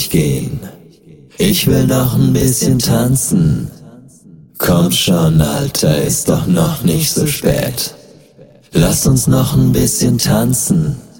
nicht gehen. Ich will noch ein bisschen tanzen. Komm schon, Alter, ist doch noch nicht so spät. Lass uns noch ein bisschen tanzen.